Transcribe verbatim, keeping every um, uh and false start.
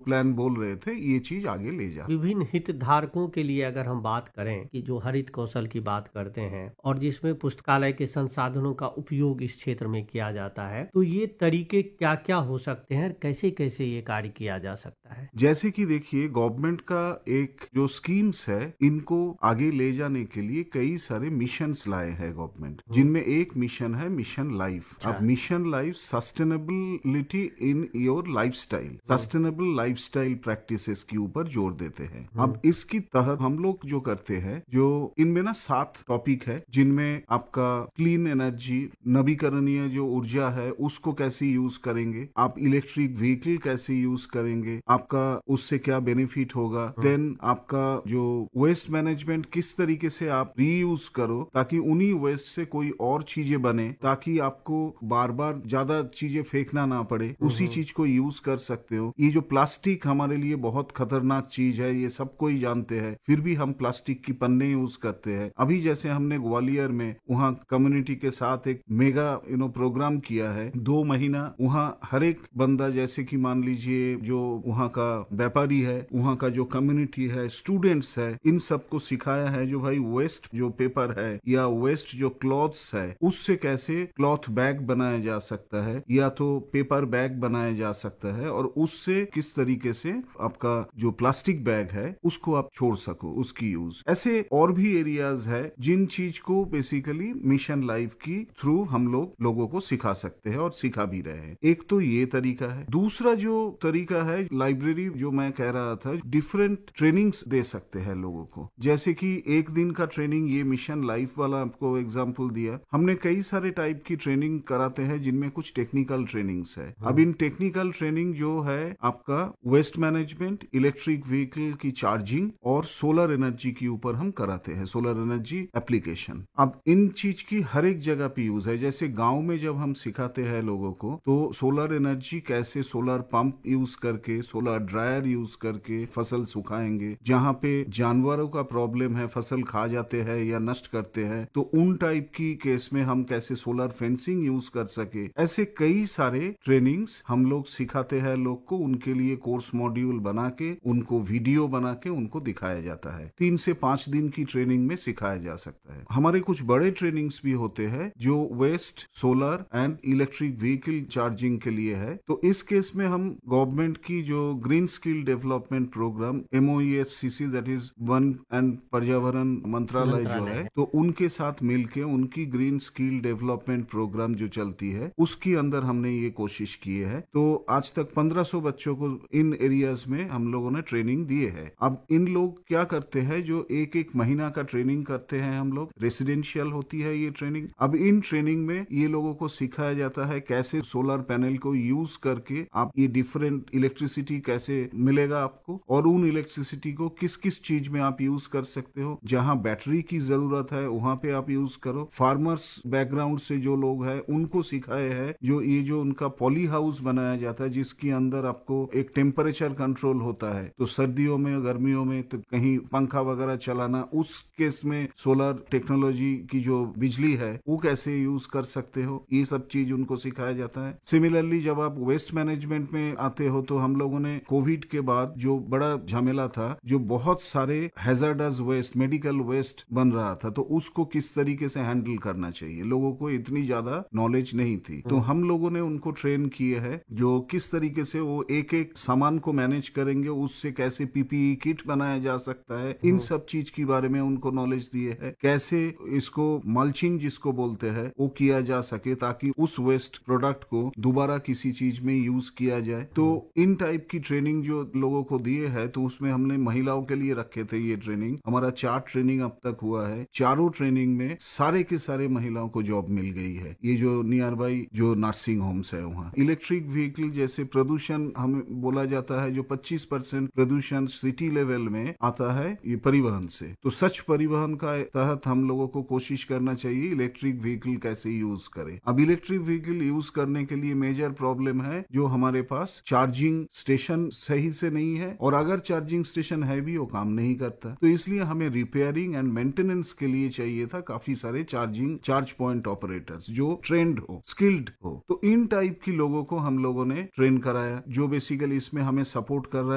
Plan बोल रहे थे, ये चीज आगे ले जा। विभिन्न हितधारकों के लिए अगर हम बात करें कि जो हरित कौशल की बात करते हैं और जिसमें पुस्तकालय के संसाधनों का उपयोग इस क्षेत्र में किया जाता है, तो ये तरीके क्या क्या हो सकते हैं, कैसे कैसे ये कार्य किया जा सकता है? जैसे कि देखिए, गवर्नमेंट का एक जो स्कीम्स है, इनको आगे ले जाने के लिए कई सारे मिशंस लाए हैं गवर्नमेंट, जिनमें एक मिशन है मिशन लाइफ। अब mission life sustainability in your lifestyle, sustainable lifestyle practices के ऊपर जोर देते हैं। अब इसकी तहत हम लोग जो करते हैं, जो इनमें ना सात टॉपिक है, जिनमें आपका क्लीन एनर्जी, नवीकरणीय जो ऊर्जा है उसको कैसे यूज करेंगे, आप इलेक्ट्रिक व्हीकल कैसे यूज करेंगे, आपका उससे क्या बेनिफिट होगा, देन आपका जो वेस्ट मैनेजमेंट किस तरीके से आप रीयूज करो ताकि उन्हीं वेस्ट से कोई और चीजें बने, ताकि आपको बार बार ज्यादा चीजें फेंकना ना पड़े, उसी चीज को यूज कर सकते हो। ये जो प्लास्टिक हमारे लिए बहुत खतरनाक चीज है, ये सबको ही जानते हैं, फिर भी हम प्लास्टिक की पन्ने यूज करते हैं। अभी जैसे हमने ग्वालियर में वहाँ कम्युनिटी के साथ एक मेगा यू नो प्रोग्राम किया है, दो महीना वहाँ हर एक बंदा, जैसे कि मान लीजिए जो वहाँ का व्यापारी है, वहाँ का जो कम्युनिटी है, स्टूडेंट्स है, इन सबको सिखाया है जो भाई वेस्ट जो पेपर है या वेस्ट जो क्लॉथ्स है, उससे कैसे क्लॉथ बैग बनाया जा सकता है या तो पेपर बैग बनाया जा सकता है, और उससे किस तरीके से आपका जो प्लास्टिक बैग है उसको आप छोड़ सको, उसकी यूज। ऐसे और भी एरियाज है जिन चीज को बेसिकली मिशन लाइफ की थ्रू हम लोग लोगों को सिखा सकते हैं और सिखा भी रहे हैं। एक तो ये तरीका है। दूसरा जो तरीका है, लाइब्रेरी जो मैं कह रहा था, डिफरेंट ट्रेनिंग्स दे सकते हैं लोगों को। जैसे कि एक दिन का ट्रेनिंग, ये मिशन लाइफ वाला आपको एग्जांपल दिया, हमने कई सारे टाइप की ट्रेनिंग कराते हैं जिनमें कुछ टेक्निकल ट्रेनिंग्स है। अब इन टेक्निकल ट्रेनिंग जो है आपका वेस्ट मैनेजमेंट, इलेक्ट्रिक व्हीकल की चार्जिंग और सोलर एनर्जी के ऊपर हम कराते हैं, सोलर एनर्जी एप्लीकेशन। अब इन चीज की हर एक जगह पे यूज है। जैसे गांव में जब हम सिखाते हैं लोगों को, तो सोलर एनर्जी कैसे सोलर पंप यूज करके, सोलर ड्रायर यूज करके फसल सुखाएंगे, जहां पे जानवरों का प्रॉब्लम है, फसल खा जाते हैं या नष्ट करते हैं, तो उन टाइप की केस में हम कैसे सोलर फेंसिंग यूज कर सके। ऐसे कई सारे ट्रेनिंग्स हम लोग सिखाते हैं लोग को। उनके लिए कोर्स मॉड्यूल बना के, उनको वीडियो बना के उनको दिखाया जाता है। तीन से पांच दिन की ट्रेनिंग में सिखाया जा सकता है। हमारे कुछ बड़े ट्रेनिंग्स भी होते हैं जो waste, solar and electric vehicle charging के लिए है। तो इस केस में हम गवर्नमेंट की जो green skill development programme, MoEFCC, that is one and पर्यावरण मंत्रालय जो है, तो उनके साथ मिलके उनकी ग्रीन स्किल डेवलपमेंट प्रोग्राम जो चलती है, उसके अंदर हमने ये कोशिश की है। तो आज तक पंद्रह सौ बच्चों को इन एरियाज में हम लोगों ने ट्रेनिंग दिए है। अब इन लोग क्या करते हैं, जो एक एक महीना का ट्रेनिंग करते हैं हम लोग, रेसिडेंशियल होती है ये ट्रेनिंग। अब इन ट्रेनिंग में ये लोगों को सिखाया जाता है कैसे सोलर पैनल को यूज करके आप ये डिफरेंट इलेक्ट्रिसिटी कैसे मिलेगा आपको, और उन इलेक्ट्रिसिटी को किस किस चीज में आप यूज कर सकते हो। जहां बैटरी की जरूरत है वहां पे आप यूज करो। फार्मर्स बैकग्राउंड से जो लोग हैं उनको सिखाए हैं, जो ये जो उनका पॉली हाउस बनाया जाता है, जिसके अंदर आपको एक टेम्परेचर कंट्रोल होता है, तो सर्दियों में, गर्मियों में तो कहीं पंखा वगैरह चलाना, उस केस में सोलर टेक्नोलॉजी की जो बिजली है वो कैसे यूज कर सकते हो, ये सब चीज उनको सिखाया जाता है। सिमिलरली जब आप वेस्ट मैनेजमेंट में आते हो, तो हम लोगों ने कोविड के बाद जो बड़ा झमेला था, जो बहुत सारे हैजार्डस वेस्ट, मेडिकल वेस्ट बन रहा था, तो उसको किस तरीके से हैंडल करना चाहिए, लोगों को इतनी ज्यादा नॉलेज नहीं थी। तो हम लोगों ने उनको ट्रेन किए हैं, जो किस तरीके से वो एक एक सामान को मैनेज करेंगे, उससे कैसे पीपीई किट बनाया जा सकता है, इन सब चीज के बारे में उनको नॉलेज दिए है। कैसे इसको मल्चिंग जिसको बोलते हैं वो किया जा सके, ताकि उस वेस्ट प्रोडक्ट को दोबारा किसी चीज में यूज किया जाए। तो इन टाइप की ट्रेनिंग जो लोगों को दिए है, तो उसमें हमने महिलाओं के लिए रखे थे ये ट्रेनिंग। हमारा चार ट्रेनिंग अब तक हुआ है। चारों ट्रेनिंग में सारे के सारे महिलाओं को जॉब मिल गई है। ये जो नियर बाई जो नर्सिंग होम्स है वहाँ। इलेक्ट्रिक व्हीकल जैसे प्रदूषण हमें बोला जाता है, जो पच्चीस परसेंट प्रदूषण सिटी लेवल में आता है ये परिवहन से, तो सच परिवहन का तहत हम लोगों को कोशिश करना चाहिए इलेक्ट्रिक व्हीकल कैसे यूज करें। अब इलेक्ट्रिक व्हीकल यूज करने के लिए मेजर प्रॉब्लम है, जो हमारे पास चार्जिंग स्टेशन सही से नहीं है, और अगर चार्जिंग स्टेशन है भी वो काम नहीं करता। तो इसलिए हमें रिपेयरिंग एंड मेंटेनेंस के लिए चाहिए था काफी सारे चार्जिंग चार्ज पॉइंट ऑपरेटर्स जो ट्रेंड हो, स्किल्ड हो। तो इन टाइप की लोगों को हम लोगों ने ट्रेन कराया, जो बेसिकली इसमें हमें सपोर्ट कर रहा है